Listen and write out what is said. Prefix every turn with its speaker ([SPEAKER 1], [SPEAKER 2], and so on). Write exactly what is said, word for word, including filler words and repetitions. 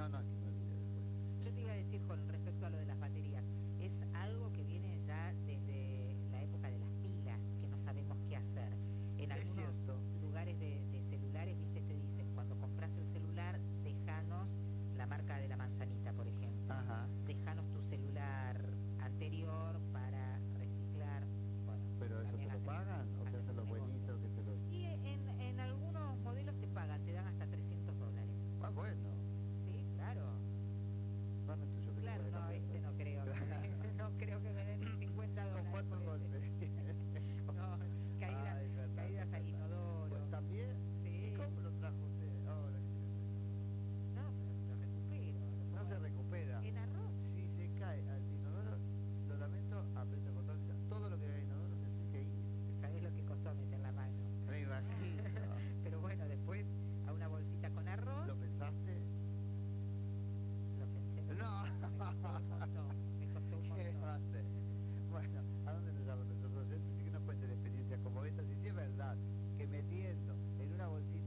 [SPEAKER 1] no, que me olvidé después.
[SPEAKER 2] Yo te iba a decir con respecto a lo de las baterías, es algo que viene ya desde la época de las pilas, que no sabemos qué hacer. En
[SPEAKER 1] Es
[SPEAKER 2] algunos
[SPEAKER 1] cierto.
[SPEAKER 2] lugares de, de celulares, viste, te dicen, cuando compras el celular, déjanos la marca de la manzanita, por ejemplo.
[SPEAKER 1] Ajá.
[SPEAKER 2] Déjanos tu celular anterior para reciclar. Bueno,
[SPEAKER 1] ¿Pero eso te
[SPEAKER 2] también
[SPEAKER 1] lo
[SPEAKER 2] hacen-
[SPEAKER 1] pagan? O sea,
[SPEAKER 2] hacen
[SPEAKER 1] son
[SPEAKER 2] un
[SPEAKER 1] los
[SPEAKER 2] negocio.
[SPEAKER 1] buenitos que te lo...
[SPEAKER 2] Y en, en algunos modelos te pagan, te dan hasta trescientos dólares.
[SPEAKER 1] Ah, bueno.
[SPEAKER 2] Sí, claro.
[SPEAKER 1] Dame el tuyo que
[SPEAKER 2] Claro,
[SPEAKER 1] te voy a
[SPEAKER 2] no,
[SPEAKER 1] cambiar.
[SPEAKER 2] este no creo. que me den- no creo que me den ni cincuenta
[SPEAKER 1] Con
[SPEAKER 2] dólares.
[SPEAKER 1] cuatro
[SPEAKER 2] por este.
[SPEAKER 1] golpes.
[SPEAKER 2] No, caídas,
[SPEAKER 1] Ay, verdad,
[SPEAKER 2] caídas al
[SPEAKER 1] verdad.
[SPEAKER 2] inodoro.
[SPEAKER 1] Pues, ¿también?
[SPEAKER 2] Sí.
[SPEAKER 1] ¿Y cómo lo trajo usted? Ahora que
[SPEAKER 2] No, pero lo recupero. lo
[SPEAKER 1] no
[SPEAKER 2] pongo
[SPEAKER 1] se
[SPEAKER 2] en-
[SPEAKER 1] recupera.
[SPEAKER 2] En arroz.
[SPEAKER 1] Si se cae al inodoro, lo lamento, aprieta el botón y ya. Todo lo que hay en inodoro se tiene que ir.
[SPEAKER 2] ¿Sabés lo que costó meter la mano?
[SPEAKER 1] Me imagino.
[SPEAKER 2] Pero bueno, después a una bolsita con arroz.
[SPEAKER 1] ¿Lo pensaste?
[SPEAKER 2] Lo pensé.
[SPEAKER 1] No.
[SPEAKER 2] Me costó un montón. Me costó un
[SPEAKER 1] ¿Qué va a
[SPEAKER 2] montón.
[SPEAKER 1] hacer? Bueno, ¿a dónde nos llaman nuestros oyentes? Y que nos cuenten experiencias como estas. Y si es verdad que metiendo en una bolsita